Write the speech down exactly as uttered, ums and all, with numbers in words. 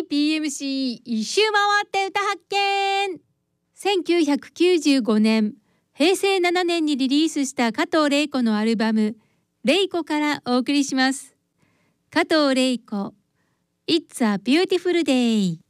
ーピーエムシー 一周回って歌発見。せんきゅうひゃくきゅうじゅうごねん、へいせいななねんにリリースした加藤玲子のアルバム玲子からお送りします。加藤玲子 It's a Beautiful Day。